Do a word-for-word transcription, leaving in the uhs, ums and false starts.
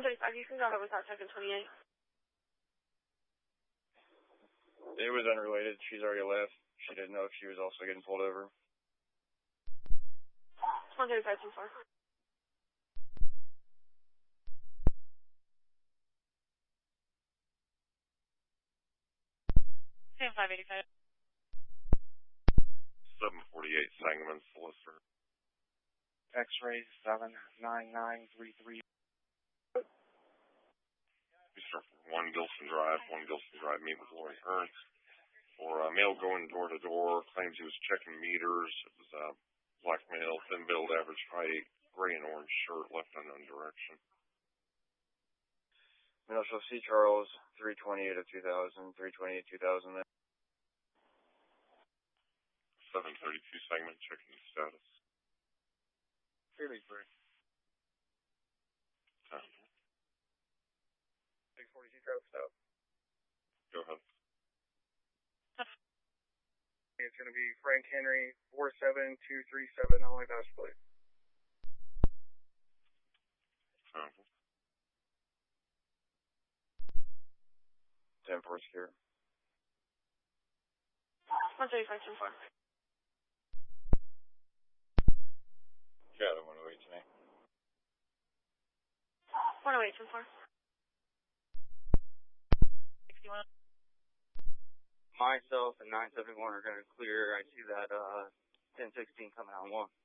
thirty-five, you can go ahead without second twenty-eight. It was unrelated. She's already left. She didn't know if she was also getting pulled over. one thirty-five, two four. Sam five eighty-five. seven forty-eight, Sangamon Solicitor. X-ray seven nine nine three three. We start from one Gilson Drive, one Gilson Drive, meet with Lori Ernst. For a male going door to door, claims he was checking meters. It was a black male, thin build, average height, gray and orange shirt, left unknown direction. Initial C. Charles, three twenty-eight of two thousand, three twenty-eight two thousand. seven thirty-two segment, checking the status. Fairly free. Time. six forty-two, traffic stop. Go ahead. It's going to be Frank Henry, four seven two three seven, only dash plate. Time. ten four secure. one thirty-five, two four. Got it, one oh eight tonight. one oh eight, two four. sixty-one. Myself and nine seventy-one are going to clear. I see that uh, ten sixteen coming on one.